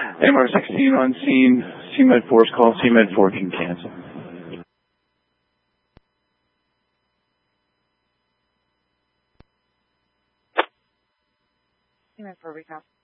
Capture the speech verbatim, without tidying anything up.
M R sixteen on scene. C Med four is called. C Med four can cancel. C Med four recap.